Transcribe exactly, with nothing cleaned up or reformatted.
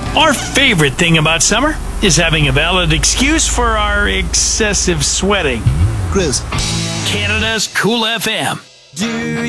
Our favorite thing about summer is having a valid excuse for our excessive sweating. Cruise. Canada's Cool F M. Do